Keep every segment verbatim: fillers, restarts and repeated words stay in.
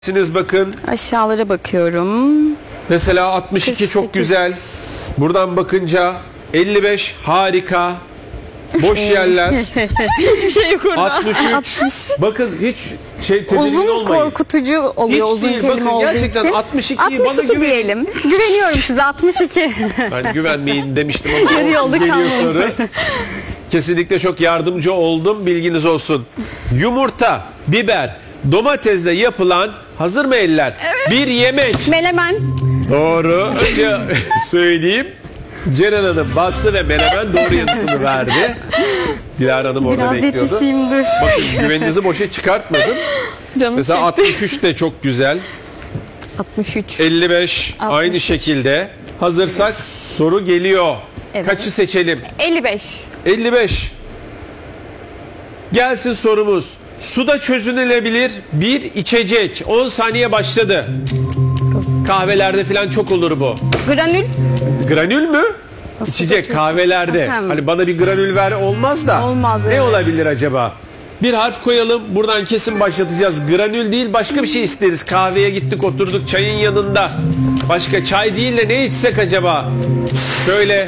Siz bakın. Aşağılara bakıyorum. Mesela altmış iki kırk sekiz. çok güzel. Buradan bakınca elli beş harika. Boş yerler. Hiçbir şey yok orada. altmış üç. altmış. Bakın hiç şey tedirgin Uzun olmayın. korkutucu oluyor Hiç uzun değil, kelime bakın olduğu gerçekten için. altmış ikiyi altmış iki bana güvenin. diyelim. Güveniyorum size altmış iki. Ben güvenmeyin demiştim ama Yarı yolda geliyor kalmayın. soru. Kesinlikle çok yardımcı oldum. Bilginiz olsun. Yumurta, biber, domatesle yapılan hazır mı eller? Evet. Bir yemek. Menemen. Doğru. Önce söyleyeyim. Ceren Hanım bastı ve menemen doğru yanıtını verdi. Dilara Hanım orada Biraz bekliyordu. yetişeyim dur. Bakın güveninizi boşa çıkartmadım. Canım Mesela çekti. altmış üç de çok güzel. altmış üç. elli beş altmış aynı üç. şekilde. Hazırsak soru geliyor. Evet. Kaçı seçelim? elli beş. elli beş. Gelsin sorumuz. Suda çözünülebilir bir içecek. on saniye başladı. Kahvelerde falan çok olur bu. Granül. Granül mü? Nasıl İçecek çözünülebilir? kahvelerde. Ahem. Hani bana bir granül ver olmaz da. Olmaz, Ne evet. olabilir acaba? Bir harf koyalım. Buradan kesin başlatacağız. Granül değil başka bir şey isteriz. Kahveye gittik oturduk çayın yanında. Başka çay değil de ne içsek acaba? Şöyle.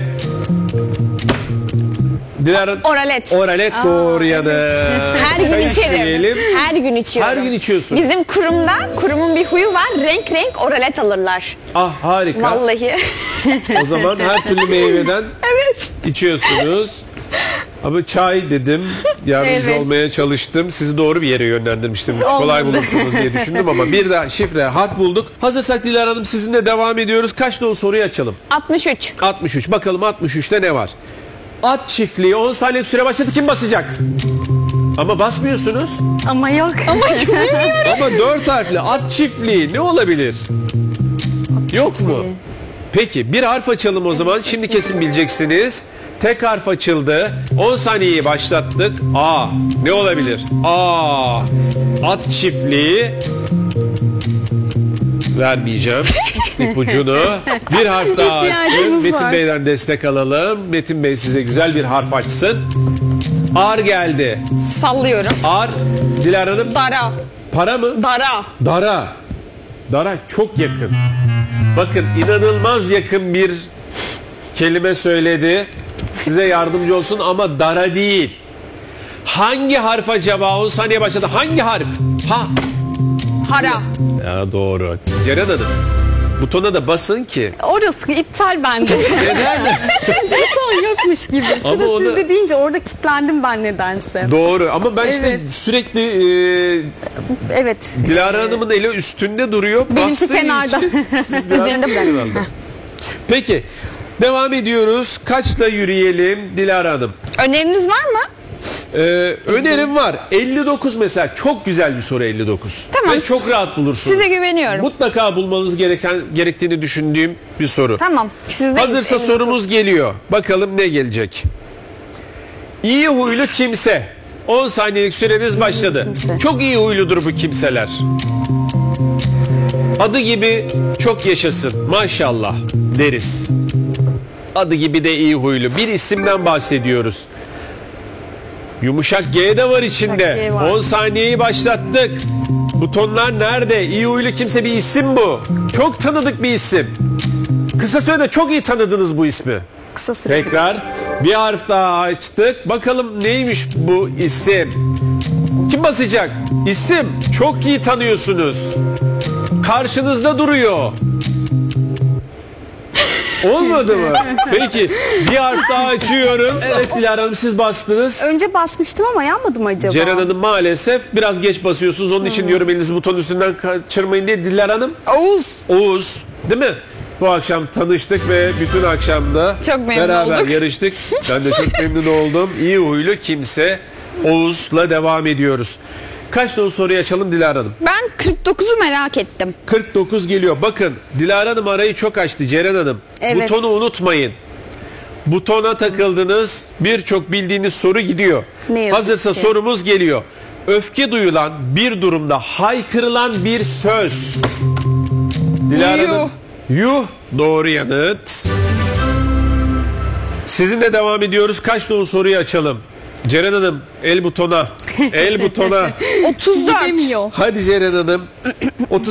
Dilara... Oralet. Oralet doğru yanı. Her gün Çay içerim. içmeyelim. Her gün içiyorum. Her gün içiyorsun. Bizim kurumda, kurumun bir huyu var. Renk renk oralet alırlar. Ah harika. Vallahi. O zaman her türlü meyveden içiyorsunuz. Ama çay dedim. Yardımcı Evet. olmaya çalıştım. Sizi doğru bir yere yönlendirmiştim. Kolay bulursunuz diye düşündüm ama bir daha şifre harf bulduk. Hazırsak Dilara Hanım sizinle devam ediyoruz. Kaç dolu soruyu açalım? altmış üç. altmış üç. Bakalım altmış üçte ne var? At çiftliği on saniye süre başladı. Kim basacak? Ama basmıyorsunuz. Ama yok. Ama Ama dört harfli at çiftliği ne olabilir? Yok mu? Peki bir harf açalım o zaman. Şimdi kesin bileceksiniz. Tek harf açıldı. on saniyeyi başlattık. A. Ne olabilir? A. At çiftliği. Vermeyeceğim ipucunu. Bir harf daha açsın. İhtiyacımız Metin var. Bey'den destek alalım. Metin Bey size güzel bir harf açsın. Ar geldi. Sallıyorum. Ar. Dilara Hanım. Dara. Para mı? Dara. Dara. Dara çok yakın. Bakın inanılmaz yakın bir kelime söyledi. Size yardımcı olsun ama dara değil. Hangi harf acaba? on saniye başladı. Hangi harf? Ha. Hara. Ya doğru. Ceren Hanım. Butona da basın ki. orası iptal bende. Neden? Buton yokmuş gibi. Ama Sıra onu- sizde deyince orada kilitlendim ben nedense. Doğru ama ben işte Evet. sürekli e, Evet. Dilara Hanım'ın eli üstünde duruyor. Benimki Bastığı kenarda. için siz biraz Üzerinde bırak. herhalde. Peki. Devam ediyoruz. Kaçla yürüyelim Dilara Hanım? Öneriniz var mı? Ee, önerim var. elli dokuz mesela çok güzel bir soru elli dokuz. Tamam. Ve çok rahat bulursunuz. Size güveniyorum. Mutlaka bulmanız gereken gerektiğini düşündüğüm bir soru. Tamam. Sizde Hazırsa sorumuz geliyor. Bakalım ne gelecek. İyi huylu kimse. on saniyelik süreniz başladı. kimse. Çok iyi huyludur bu kimseler. Adı gibi çok yaşasın. Maşallah deriz. Adı gibi de iyi huylu. Bir isimden bahsediyoruz. Yumuşak G de var içinde. G var. on saniyeyi başlattık. Butonlar nerede? İyi huylu kimse bir isim bu. Çok tanıdık bir isim. Kısa sürede çok iyi tanıdınız bu ismi. Kısa süre. Tekrar bir harf daha açtık. Bakalım neymiş bu isim? Kim basacak? İsim çok iyi tanıyorsunuz. Karşınızda duruyor. Olmadı mı? Peki bir harf daha açıyoruz. Evet Dilara Hanım siz bastınız. Önce basmıştım ama yanmadı mı acaba? Ceren Hanım maalesef biraz geç basıyorsunuz. Onun için diyorum elinizi buton üstünden kaçırmayın diye. Dilara Hanım. Oğuz. Oğuz değil mi? Bu akşam tanıştık ve bütün akşamda Çok memnun beraber olduk. yarıştık. Ben de çok memnun oldum. İyi huylu kimse Oğuz'la devam ediyoruz. Kaç dolu soruyu açalım Dilara Hanım? Ben kırk dokuzu merak ettim. kırk dokuz geliyor. Bakın Dilara Hanım arayı çok açtı Ceren Hanım. Evet. Butonu unutmayın. Butona takıldınız. Birçok bildiğiniz soru gidiyor. Ne yazık Hazırsa ki. sorumuz geliyor. Öfke duyulan bir durumda haykırılan bir söz. Dilara Yuh. Hanım. Yuh. Doğru yanıt. Sizinle devam ediyoruz. Kaç dolu soruyu açalım? Ceren Hanım el butona. El butona. otuz dört. Gidemiyor. Hadi Ceren Hanım.